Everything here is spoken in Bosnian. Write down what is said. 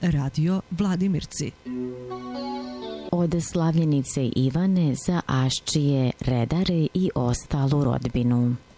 Radio Vladimirci. Od slavljenice Ivane za Aščije, redare i ostalu rodbinu.